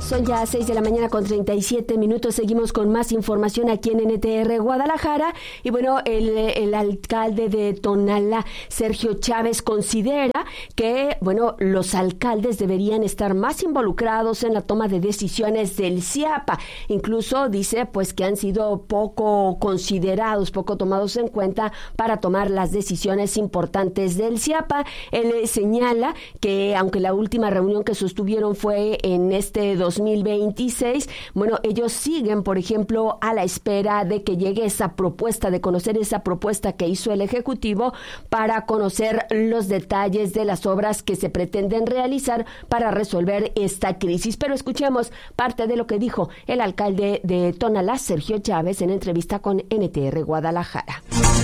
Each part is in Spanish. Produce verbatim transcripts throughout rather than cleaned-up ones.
Son ya seis de la mañana con treinta y siete minutos. Seguimos con más información aquí en N T R Guadalajara. Y bueno, el, el alcalde de Tonalá, Sergio Chávez, considera que, bueno, los alcaldes deberían estar más involucrados en la toma de decisiones del CIAPA. Incluso dice, pues, que han sido poco considerados, poco tomados en cuenta para tomar las decisiones importantes del CIAPA. Él señala que, aunque la última reunión que sostuvieron fue en este dos mil veintiséis, bueno, ellos siguen, por ejemplo, a la espera de que llegue esa propuesta, de conocer esa propuesta que hizo el Ejecutivo para conocer los detalles de las obras que se pretenden realizar para resolver esta crisis. Pero escuchemos parte de lo que dijo el alcalde de Tonalá, Sergio Chávez, en entrevista con N T R Guadalajara.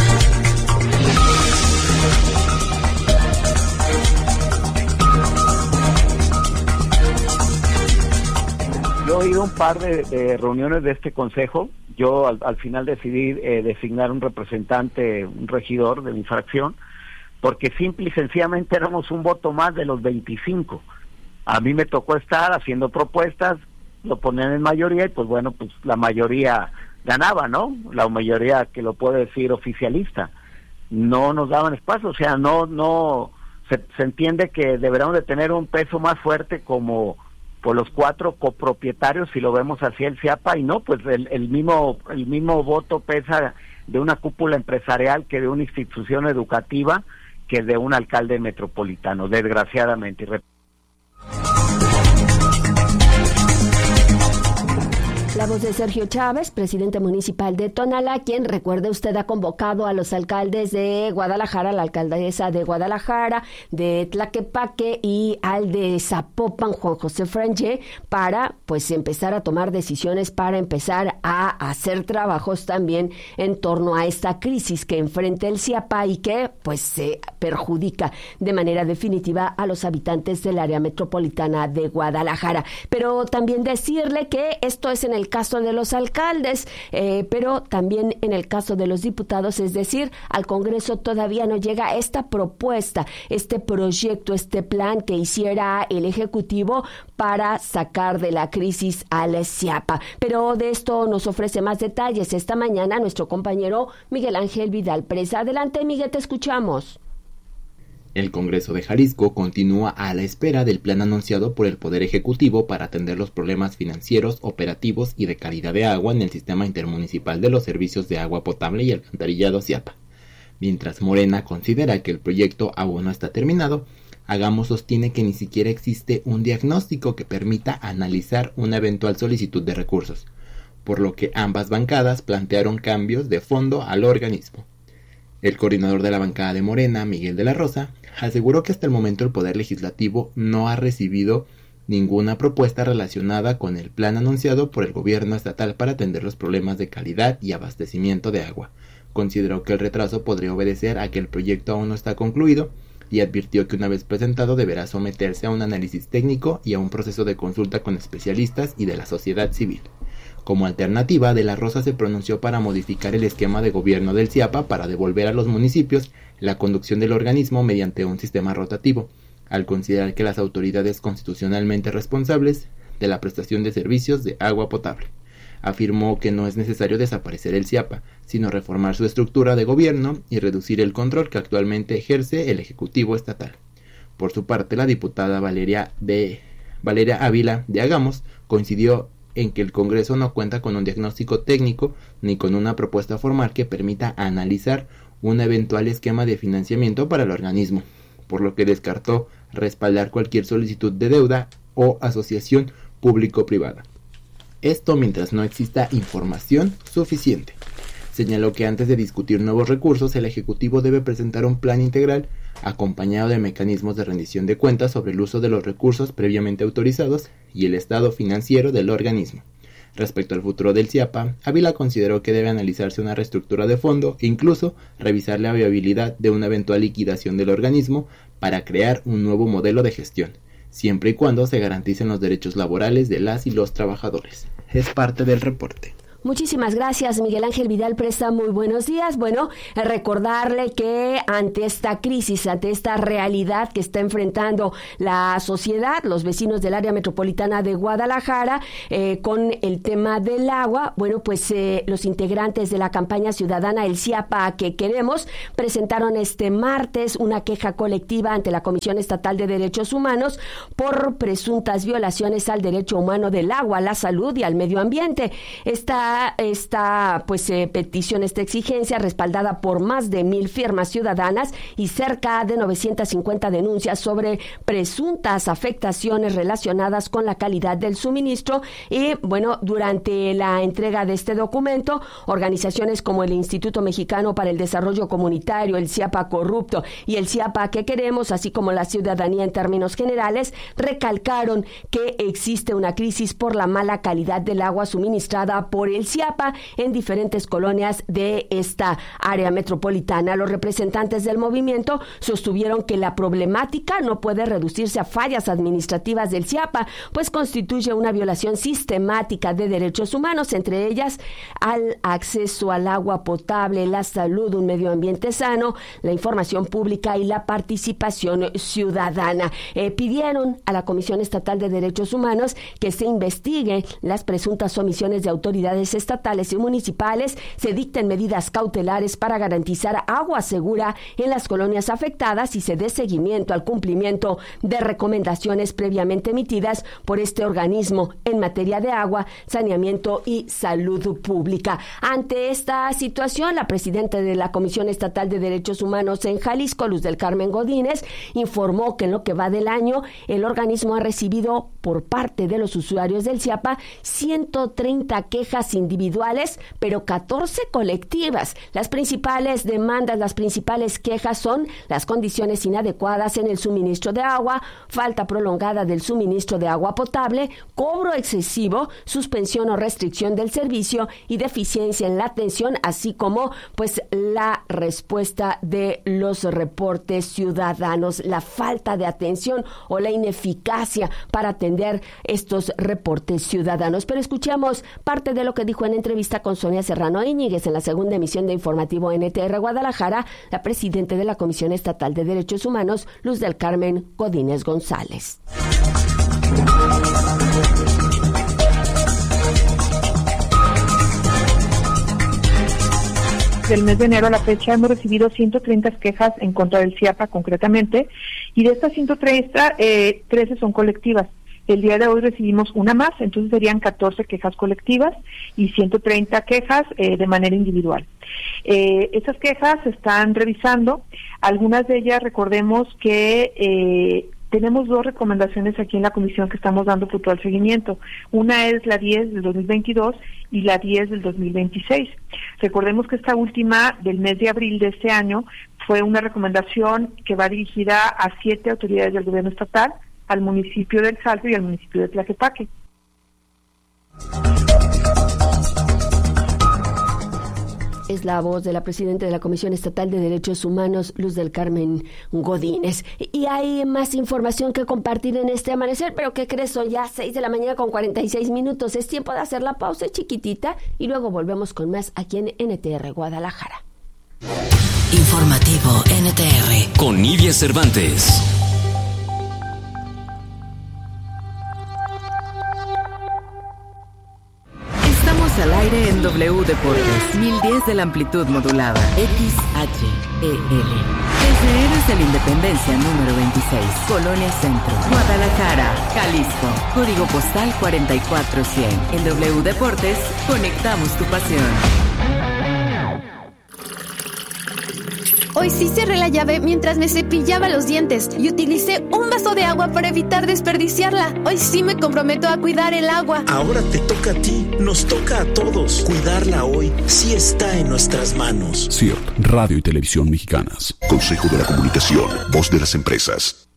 Yo he ido a un par de, de reuniones de este consejo. Yo al, al final decidí eh, designar un representante, un regidor de mi fracción, porque simple y sencillamente éramos un voto más de los veinticinco. A mí me tocó estar haciendo propuestas, lo ponían en mayoría y pues bueno, pues la mayoría ganaba, ¿no? La mayoría, que lo puede decir, oficialista. No nos daban espacio, o sea, no, no, se, se entiende que deberíamos de tener un peso más fuerte como por los cuatro copropietarios, si lo vemos así, el CIAPA, y no, pues el, el mismo el mismo voto pesa de una cúpula empresarial que de una institución educativa que de un alcalde metropolitano, desgraciadamente. La voz de Sergio Chávez, presidente municipal de Tonalá, quien, recuerde usted, ha convocado a los alcaldes de Guadalajara, la alcaldesa de Guadalajara, de Tlaquepaque y al de Zapopan, Juan José Frangé, para pues empezar a tomar decisiones, para empezar a hacer trabajos también en torno a esta crisis que enfrenta el CIAPA y que pues se perjudica de manera definitiva a los habitantes del área metropolitana de Guadalajara. Pero también decirle que esto es en el caso de los alcaldes, eh, pero también en el caso de los diputados, es decir, al Congreso todavía no llega esta propuesta, este proyecto, este plan que hiciera el Ejecutivo para sacar de la crisis al CIAPA. Pero de esto nos ofrece más detalles esta mañana nuestro compañero Miguel Ángel Vidal Presa. Adelante, Miguel, te escuchamos. El Congreso de Jalisco continúa a la espera del plan anunciado por el Poder Ejecutivo para atender los problemas financieros, operativos y de calidad de agua en el Sistema Intermunicipal de los Servicios de Agua Potable y Alcantarillado CIAPA. Mientras Morena considera que el proyecto aún no está terminado, Hagamos sostiene que ni siquiera existe un diagnóstico que permita analizar una eventual solicitud de recursos, por lo que ambas bancadas plantearon cambios de fondo al organismo. El coordinador de la bancada de Morena, Miguel de la Rosa, aseguró que hasta el momento el Poder Legislativo no ha recibido ninguna propuesta relacionada con el plan anunciado por el gobierno estatal para atender los problemas de calidad y abastecimiento de agua. Consideró que el retraso podría obedecer a que el proyecto aún no está concluido y advirtió que una vez presentado deberá someterse a un análisis técnico y a un proceso de consulta con especialistas y de la sociedad civil. Como alternativa, De la Rosa se pronunció para modificar el esquema de gobierno del CIAPA para devolver a los municipios la conducción del organismo mediante un sistema rotativo, al considerar que las autoridades constitucionalmente responsables de la prestación de servicios de agua potable. Afirmó que no es necesario desaparecer el CIAPA, sino reformar su estructura de gobierno y reducir el control que actualmente ejerce el Ejecutivo Estatal. Por su parte, la diputada Valeria, de, Valeria Ávila de Hagamos coincidió en que el Congreso no cuenta con un diagnóstico técnico ni con una propuesta formal que permita analizar un eventual esquema de financiamiento para el organismo, por lo que descartó respaldar cualquier solicitud de deuda o asociación público-privada. Esto mientras no exista información suficiente. Señaló que antes de discutir nuevos recursos, el Ejecutivo debe presentar un plan integral acompañado de mecanismos de rendición de cuentas sobre el uso de los recursos previamente autorizados y el estado financiero del organismo. Respecto al futuro del CIAPA, Ávila consideró que debe analizarse una reestructura de fondo e incluso revisar la viabilidad de una eventual liquidación del organismo para crear un nuevo modelo de gestión, siempre y cuando se garanticen los derechos laborales de las y los trabajadores. Es parte del reporte. Muchísimas gracias, Miguel Ángel Vidal Presta, muy buenos días. Bueno, recordarle que ante esta crisis, ante esta realidad que está enfrentando la sociedad, los vecinos del área metropolitana de Guadalajara, eh, con el tema del agua, bueno, pues eh, los integrantes de la campaña ciudadana El Ciapa que queremos presentaron este martes una queja colectiva ante la Comisión Estatal de Derechos Humanos por presuntas violaciones al derecho humano del agua, a la salud y al medio ambiente. Esta Esta pues eh, petición, esta exigencia, respaldada por más de mil firmas ciudadanas y cerca de novecientas cincuenta denuncias sobre presuntas afectaciones relacionadas con la calidad del suministro. Y bueno, durante la entrega de este documento, organizaciones como el Instituto Mexicano para el Desarrollo Comunitario, el Ciapa Corrupto y el Ciapa que queremos, así como la ciudadanía en términos generales, recalcaron que existe una crisis por la mala calidad del agua suministrada por el Ciapa en diferentes colonias de esta área metropolitana. Los representantes del movimiento sostuvieron que la problemática no puede reducirse a fallas administrativas del Ciapa, pues constituye una violación sistemática de derechos humanos, entre ellas al acceso al agua potable, la salud, un medio ambiente sano, la información pública y la participación ciudadana. Eh, pidieron a la Comisión Estatal de Derechos Humanos que se investigue las presuntas omisiones de autoridades estatales y municipales, se dicten medidas cautelares para garantizar agua segura en las colonias afectadas y se dé seguimiento al cumplimiento de recomendaciones previamente emitidas por este organismo en materia de agua, saneamiento y salud pública. Ante esta situación, la presidenta de la Comisión Estatal de Derechos Humanos en Jalisco, Luz del Carmen Godínez, informó que en lo que va del año, el organismo ha recibido por parte de los usuarios del Ciapa ciento treinta quejas individuales, pero catorce colectivas. Las principales demandas, las principales quejas son las condiciones inadecuadas en el suministro de agua, falta prolongada del suministro de agua potable, cobro excesivo, suspensión o restricción del servicio y deficiencia en la atención, así como pues la respuesta de los reportes ciudadanos, la falta de atención o la ineficacia para atender estos reportes ciudadanos. Pero escuchamos parte de lo que dijo en entrevista con Sonia Serrano Íñiguez en la segunda emisión de Informativo N T R Guadalajara, la presidenta de la Comisión Estatal de Derechos Humanos, Luz del Carmen Godínez González. Del mes de enero a la fecha hemos recibido ciento treinta quejas en contra del Ciapa concretamente, y de estas ciento treinta, eh, trece son colectivas. El día de hoy recibimos una más, entonces serían catorce quejas colectivas y ciento treinta quejas eh, de manera individual. Eh, esas quejas se están revisando, algunas de ellas recordemos que eh, tenemos dos recomendaciones aquí en la comisión que estamos dando puntual seguimiento. Una es la diez del dos mil veintidós y la diez del dos mil veintiséis. Recordemos que esta última del mes de abril de este año fue una recomendación que va dirigida a siete autoridades del gobierno estatal, al municipio del Salto y al municipio de Tlaquepaque. Es la voz de la presidenta de la Comisión Estatal de Derechos Humanos, Luz del Carmen Godínez. Y hay más información que compartir en este amanecer, pero ¿qué crees? Son ya seis de la mañana con cuarenta y seis minutos. Es tiempo de hacer la pausa chiquitita y luego volvemos con más aquí en N T R Guadalajara. Informativo N T R con Nidia Cervantes. Al aire en W Deportes, mil diez de la amplitud modulada, X H E L. Desde Héroes de la Independencia número veintiséis, Colonia Centro, Guadalajara, Jalisco. Código postal cuarenta y cuatro cien. En W Deportes, conectamos tu pasión. Hoy sí cerré la llave mientras me cepillaba los dientes y utilicé un vaso de agua para evitar desperdiciarla. Hoy sí me comprometo a cuidar el agua. Ahora te toca a ti, nos toca a todos. Cuidarla hoy sí está en nuestras manos. C I R T, Radio y Televisión Mexicanas. Consejo de la Comunicación, voz de las empresas.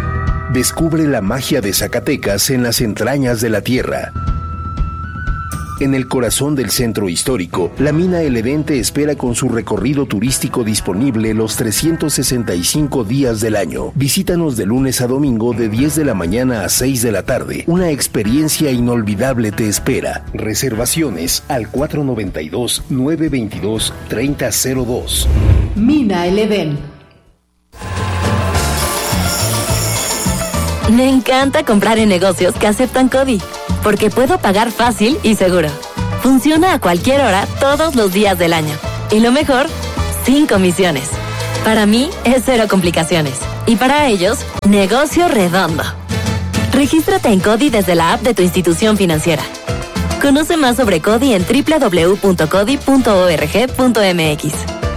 Descubre la magia de Zacatecas en las entrañas de la tierra. En el corazón del centro histórico, la mina El Edén te espera con su recorrido turístico disponible los trescientos sesenta y cinco días del año. Visítanos de lunes a domingo de diez de la mañana a seis de la tarde. Una experiencia inolvidable te espera. Reservaciones al cuatro noventa y dos, nueve veintidós, treinta cero dos. Mina El Edén. Me encanta comprar en negocios que aceptan CODI, porque puedo pagar fácil y seguro. Funciona a cualquier hora, todos los días del año. Y lo mejor, sin comisiones. Para mí, es cero complicaciones. Y para ellos, negocio redondo. Regístrate en CODI desde la app de tu institución financiera. Conoce más sobre CODI en doble u doble u doble u punto codi punto org punto m x.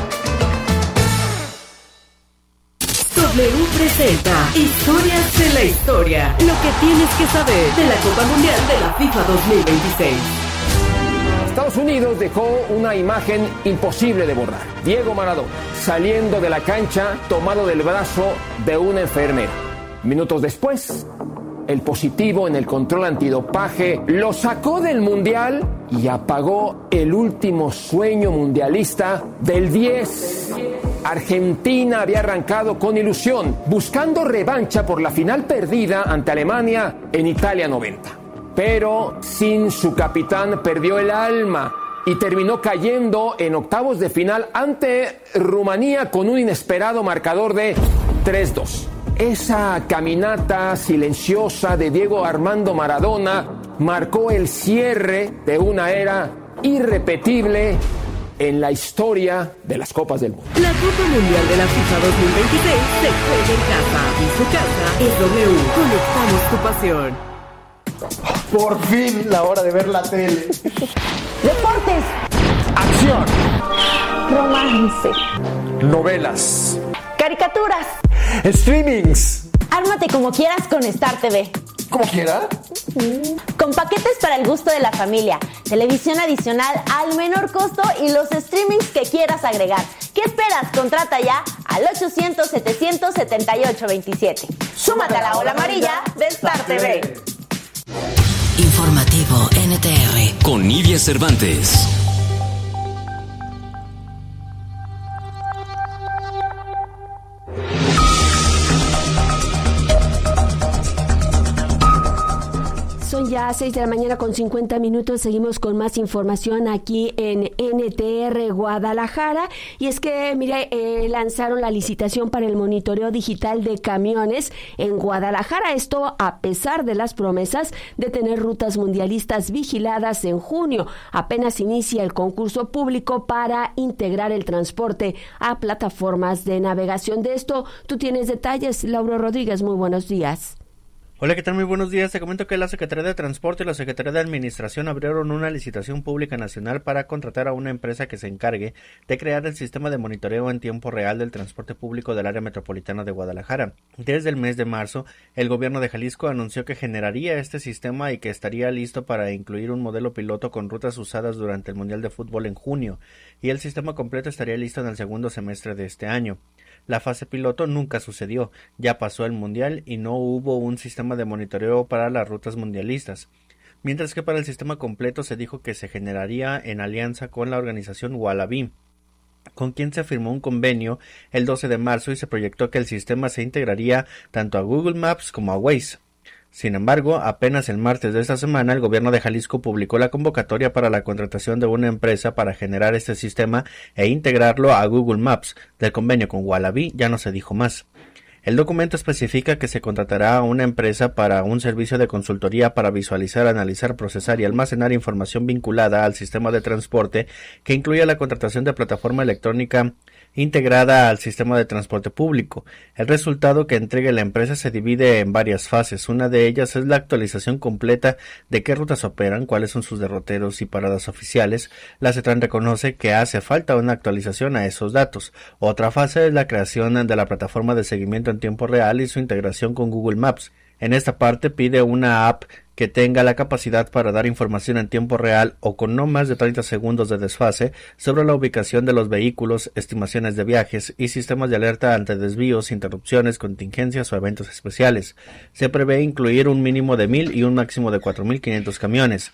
W presenta Historias de la Historia. Lo que tienes que saber de la Copa Mundial de la FIFA dos mil veintiséis. Estados Unidos dejó una imagen imposible de borrar. Diego Maradona saliendo de la cancha tomado del brazo de una enfermera. Minutos después, el positivo en el control antidopaje lo sacó del Mundial y apagó el último sueño mundialista del diez. Argentina había arrancado con ilusión, buscando revancha por la final perdida ante Alemania en Italia noventa. Pero sin su capitán perdió el alma y terminó cayendo en octavos de final ante Rumanía con un inesperado marcador de tres dos. Esa caminata silenciosa de Diego Armando Maradona marcó el cierre de una era irrepetible en la historia de las Copas del Mundo. La Copa Mundial de la FIFA dos mil veintiséis se juega en casa y su casa es W. Conectamos tu pasión. Por fin la hora de ver la tele. Deportes. Acción. Romance. Novelas. Caricaturas. Streamings. Ármate como quieras con Star T V. ¿Cómo quiera? Con paquetes para el gusto de la familia, televisión adicional al menor costo y los streamings que quieras agregar. ¿Qué esperas? Contrata ya al ochocientos, setecientos setenta y ocho veintisiete. Súmate a la ola amarilla de Star T V. Informativo N T R con Nidia Cervantes. Son ya seis de la mañana con cincuenta minutos. Seguimos con más información aquí en N T R Guadalajara. Y es que, mire, eh, lanzaron la licitación para el monitoreo digital de camiones en Guadalajara. Esto a pesar de las promesas de tener rutas mundialistas vigiladas en junio. Apenas inicia el concurso público para integrar el transporte a plataformas de navegación. De esto tú tienes detalles, Lauro Rodríguez. Muy buenos días. Hola, ¿qué tal? Muy buenos días. Te comento que la Secretaría de Transporte y la Secretaría de Administración abrieron una licitación pública nacional para contratar a una empresa que se encargue de crear el sistema de monitoreo en tiempo real del transporte público del área metropolitana de Guadalajara. Desde el mes de marzo, el gobierno de Jalisco anunció que generaría este sistema y que estaría listo para incluir un modelo piloto con rutas usadas durante el Mundial de Fútbol en junio, y el sistema completo estaría listo en el segundo semestre de este año. La fase piloto nunca sucedió, ya pasó el Mundial y no hubo un sistema de monitoreo para las rutas mundialistas, mientras que para el sistema completo se dijo que se generaría en alianza con la organización Wallaby, con quien se firmó un convenio el doce de marzo y se proyectó que el sistema se integraría tanto a Google Maps como a Waze. Sin embargo, apenas el martes de esta semana, el gobierno de Jalisco publicó la convocatoria para la contratación de una empresa para generar este sistema e integrarlo a Google Maps. Del convenio con Wallaby ya no se dijo más. El documento especifica que se contratará a una empresa para un servicio de consultoría para visualizar, analizar, procesar y almacenar información vinculada al sistema de transporte, que incluye la contratación de plataforma electrónica integrada al sistema de transporte público. El resultado que entregue la empresa se divide en varias fases. Una de ellas es la actualización completa de qué rutas operan, cuáles son sus derroteros y paradas oficiales. La CETRAN reconoce que hace falta una actualización a esos datos. Otra fase es la creación de la plataforma de seguimiento en tiempo real y su integración con Google Maps. En esta parte pide una app que tenga la capacidad para dar información en tiempo real o con no más de treinta segundos de desfase sobre la ubicación de los vehículos, estimaciones de viajes y sistemas de alerta ante desvíos, interrupciones, contingencias o eventos especiales. Se prevé incluir un mínimo de mil y un máximo de cuatro mil quinientos camiones.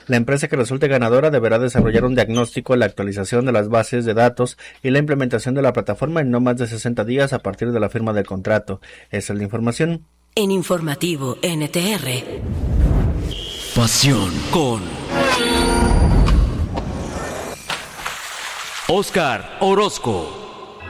La empresa que resulte ganadora deberá desarrollar un diagnóstico, la actualización de las bases de datos y la implementación de la plataforma en no más de sesenta días a partir de la firma del contrato. Esa es la información. En Informativo N T R. Pasión con Oscar Orozco.